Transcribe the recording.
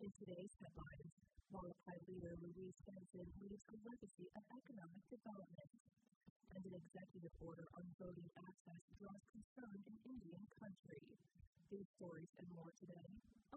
In today's headlines, Molokai leader Louise Hanson leaves a legacy of economic development, and an executive order on voting access draws concern in Indian country. These stories and more today